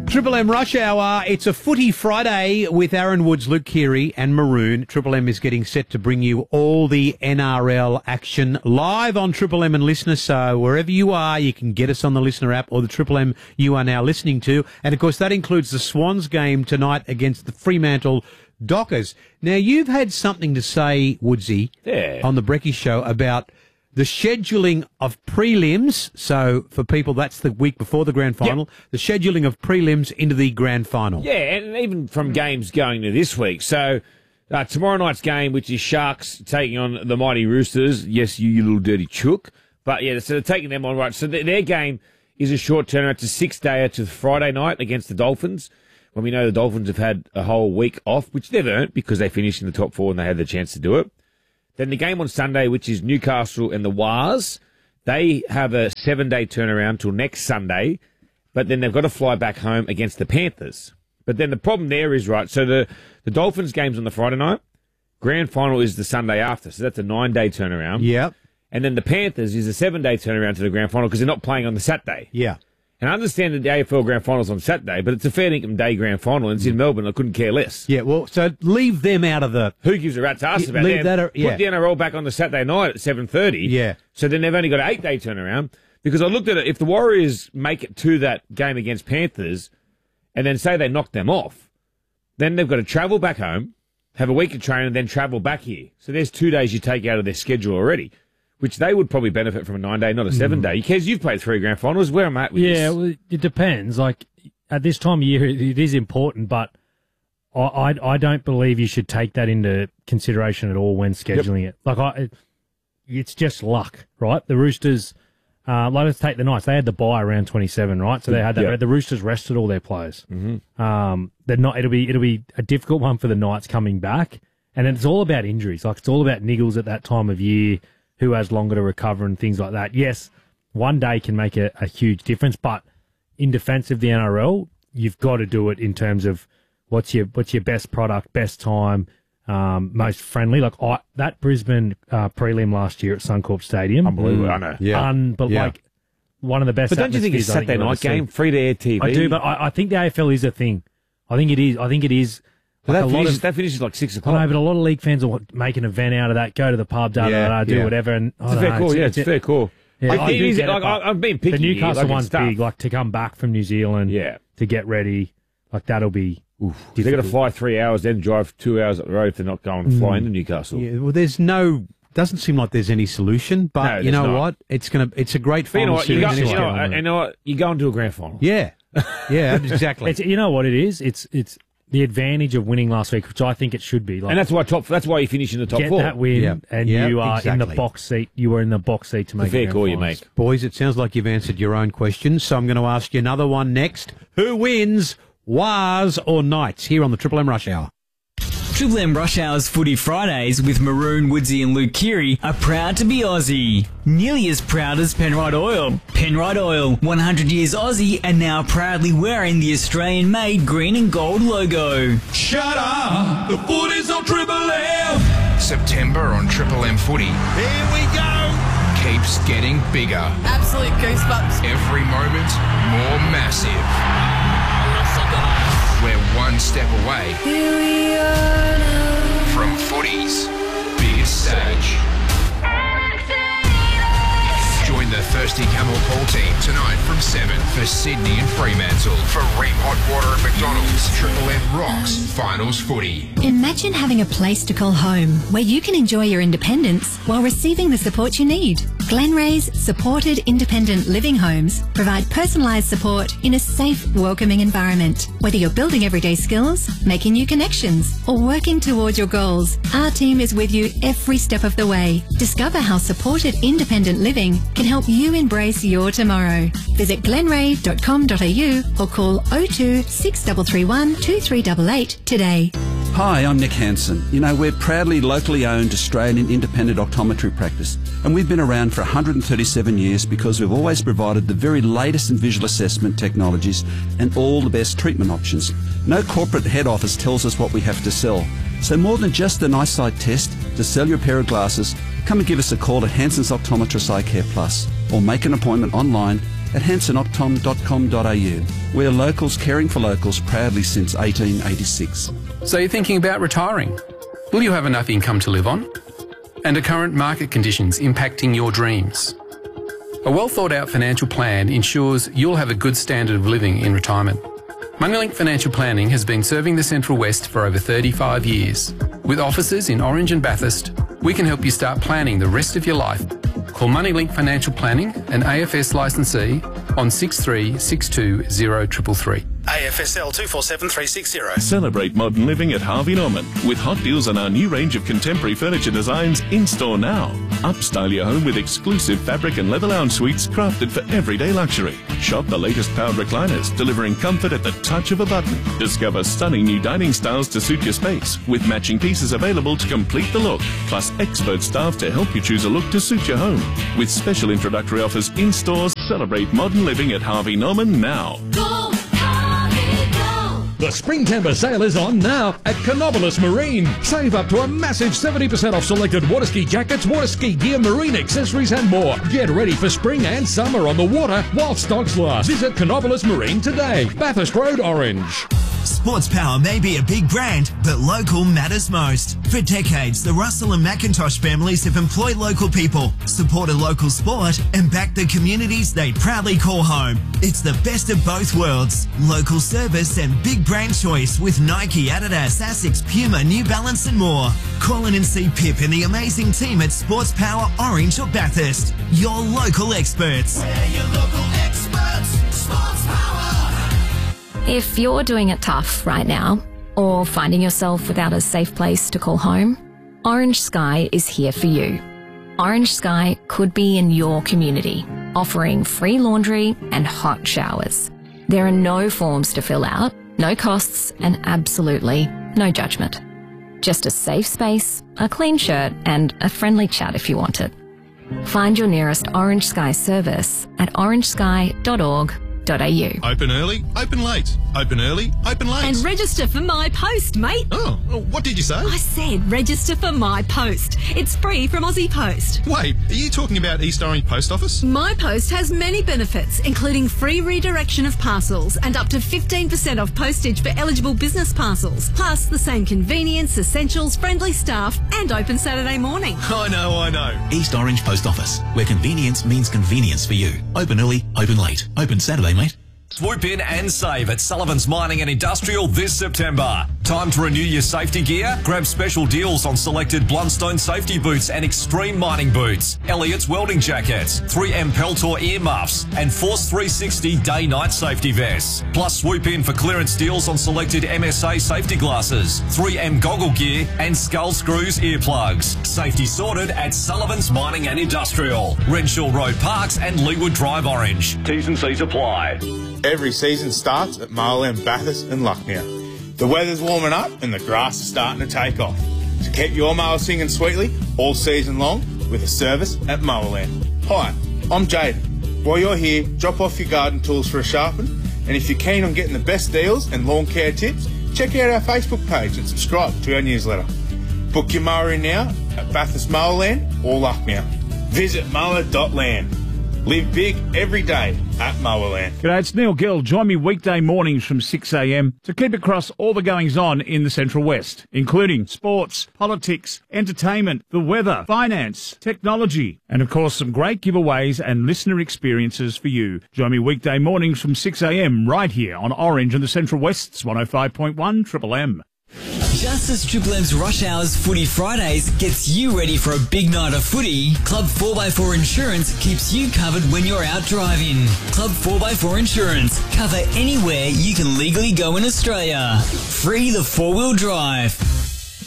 Triple M Rush Hour. It's a footy Friday with Aaron Woods, Luke Keary and Maroon. Triple M is getting set to bring you all the NRL action live on Triple M and Listener. So wherever you are, you can get us on the Listener app or the Triple M you are now listening to. And, of course, that includes the Swans game tonight against the Fremantle Dockers. Now, you've had something to say, Woodsy, on the Brekkie Show about the scheduling of prelims. So for people, that's the week before the grand final. Yep. The scheduling of prelims into the grand final. Yeah, and even from games going to this week. So tomorrow night's game, which is Sharks taking on the mighty Roosters. Yes, you little dirty chook. But yeah, so they're taking them on, right. So their game is a short turnaround. It's a 6-dayer to Friday night against the Dolphins, when we know the Dolphins have had a whole week off, which they've earned because they finished in the top 4 and they had the chance to do it. Then the game on Sunday, which is Newcastle and the Wars, they have a 7-day turnaround till next Sunday, but then they've got to fly back home against the Panthers. But then the problem there is, right, so the Dolphins game's on the Friday night, grand final is the Sunday after, so that's a 9-day turnaround. Yep. And then the Panthers is a 7-day turnaround to the grand final because they're not playing on the Saturday. Yeah. And I understand that the AFL grand final's on Saturday, but it's a fair income day grand final, and it's in Melbourne. I couldn't care less. Yeah, well, so leave them out of the... Who gives a rat's ass about leave them? Put the NRL back on the Saturday night at 7:30. Yeah. So then they've only got an 8-day turnaround. Because I looked at it, if the Warriors make it to that game against Panthers, and then say they knock them off, then they've got to travel back home, have a week of training, and then travel back here. So there's 2 days you take out of their schedule already, which they would probably benefit from a 9-day, not a 7-day. Kez, you've played 3 grand finals. Where am I at with this? Yeah, well, it depends. Like, at this time of year, it is important, but I don't believe you should take that into consideration at all when scheduling it. Like, it's just luck, right? The Roosters, let's take the Knights. They had the bye around 27, right? So they had that. The Roosters rested all their players. Mm-hmm. They're not. It'll be a difficult one for the Knights coming back, and it's all about injuries. Like, it's all about niggles at that time of year, who has longer to recover and things like that. Yes, 1 day can make a huge difference, but in defence of the NRL, you've got to do it in terms of what's your best product, best time, most friendly. Like that Brisbane prelim last year at Suncorp Stadium. Unbelievable, I know. Yeah. Like one of the best. But don't you think it's a Saturday night game, free to air TV? I do, but I think the AFL is a thing. I think it is. Like that finishes like 6 o'clock. I know, but a lot of league fans will make an event out of that, go to the pub, do whatever. And it's a fair call, it's a fair call. Yeah, I've been picky. The Newcastle one's big, like to come back from New Zealand to get ready, like that'll be... They've got to fly 3 hours, then drive 2 hours up the road if they're not going to fly into Newcastle. Yeah, well, doesn't seem like there's any solution, but no, you know not. what? It's a great final series. You know what? You go into a grand final. Yeah. Yeah, exactly. You know what it is? It's the advantage of winning last week, which I think it should be. Like, and that's why you finish in the top 4. Get that win, and you are in the box seat. You were in the box seat to make a fair call you make. Boys, it sounds like you've answered your own question, so I'm going to ask you another one next. Who wins, Wars or Knights, here on the Triple M Rush Hour? Triple M Rush Hour's Footy Fridays with Maroon, Woodsy and Luke Keary are proud to be Aussie. Nearly as proud as Penrite Oil. Penrite Oil, 100 years Aussie and now proudly wearing the Australian-made green and gold logo. Shut up! The footy's on Triple M! September on Triple M Footy. Here we go! Keeps getting bigger. Absolute goosebumps. Every moment more massive. We're one step away from footy's biggest stage. Join the Thirsty Camel Call team tonight from 7 for Sydney and Fremantle. For Ream Hot Water at McDonald's, Triple M rocks finals footy. Imagine having a place to call home where you can enjoy your independence while receiving the support you need. Glenray's supported independent living homes provide personalised support in a safe, welcoming environment. Whether you're building everyday skills, making new connections, or working towards your goals, our team is with you every step of the way. Discover how supported independent living can help you embrace your tomorrow. Visit glenray.com.au or call 02 6331 2388 today. Hi, I'm Nick Hansen. You know, we're proudly locally owned Australian independent optometry practice, and we've been around for 137 years because we've always provided the very latest in visual assessment technologies and all the best treatment options. No corporate head office tells us what we have to sell. So more than just an eyesight test to sell your pair of glasses, come and give us a call at Hansen's Optometrist Eye Care Plus or make an appointment online at hansonoptom.com.au. We're locals caring for locals proudly since 1886. So you're thinking about retiring? Will you have enough income to live on? And are current market conditions impacting your dreams? A well thought out financial plan ensures you'll have a good standard of living in retirement. Moneylink Financial Planning has been serving the Central West for over 35 years. With offices in Orange and Bathurst, we can help you start planning the rest of your life. Call Moneylink Financial Planning, an AFS licensee, on 6362 0333. AFSL 247360. Celebrate modern living at Harvey Norman with hot deals on our new range of contemporary furniture designs in store now. Upstyle your home with exclusive fabric and leather lounge suites crafted for everyday luxury. Shop the latest powered recliners, delivering comfort at the touch of a button. Discover stunning new dining styles to suit your space, with matching pieces available to complete the look, plus expert staff to help you choose a look to suit your home. With special introductory offers in stores, celebrate modern living at Harvey Norman now. The Spring Timber sale is on now at Canobolas Marine. Save up to a massive 70% off selected water ski jackets, water ski gear, marine accessories and more. Get ready for spring and summer on the water while stocks last. Visit Canobolas Marine today. Bathurst Road, Orange. Sports Power may be a big brand, but local matters most. For decades, the Russell and McIntosh families have employed local people, supported local sport, and backed the communities they proudly call home. It's the best of both worlds. Local service and big brand choice with Nike, Adidas, Asics, Puma, New Balance and more. Call in and see Pip and the amazing team at Sports Power Orange or Bathurst. Your local experts. We're your local experts. Sports Power. If you're doing it tough right now, or finding yourself without a safe place to call home, Orange Sky is here for you. Orange Sky could be in your community, offering free laundry and hot showers. There are no forms to fill out, no costs, and absolutely no judgment. Just a safe space, a clean shirt, and a friendly chat if you want it. Find your nearest Orange Sky service at orangesky.org.au. Open early, open late. Open early, open late. And register for My Post, mate. Oh, what did you say? I said register for My Post. It's free from Aussie Post. Wait, are you talking about East Orange Post Office? My Post has many benefits, including free redirection of parcels and up to 15% off postage for eligible business parcels. Plus the same convenience, essentials, friendly staff and open Saturday morning. I know. East Orange Post Office, where convenience means convenience for you. Open early, open late. Open Saturday, mate. Swoop in and save at Sullivan's Mining and Industrial this September. Time to renew your safety gear? Grab special deals on selected Blundstone safety boots and extreme mining boots, Elliott's welding jackets, 3M Peltor earmuffs, and Force 360 day-night safety vests. Plus swoop in for clearance deals on selected MSA safety glasses, 3M goggle gear, and Skull Screws earplugs. Safety sorted at Sullivan's Mining and Industrial, Renshaw Road Parks and Leeward Drive Orange. T's and C's apply. Every season starts at Molan, Bathurst and Lucknow. The weather's warming up and the grass is starting to take off. So keep your mower singing sweetly all season long with a service at Mowerland. Hi, I'm Jaden. While you're here, drop off your garden tools for a sharpen, and if you're keen on getting the best deals and lawn care tips, check out our Facebook page and subscribe to our newsletter. Book your mower in now at Bathurst Mowerland or Lucknow. Visit mower.land. Live big every day at Mowerland. G'day, it's Neil Gill. Join me weekday mornings from 6 a.m. to keep across all the goings-on in the Central West, including sports, politics, entertainment, the weather, finance, technology, and of course some great giveaways and listener experiences for you. Join me weekday mornings from 6 a.m. right here on Orange and the Central West's 105.1 Triple M. Just as Triple M's Rush Hours Footy Fridays gets you ready for a big night of footy, Club 4x4 Insurance keeps you covered when you're out driving. Club 4x4 Insurance. Cover anywhere you can legally go in Australia. Free the four-wheel drive.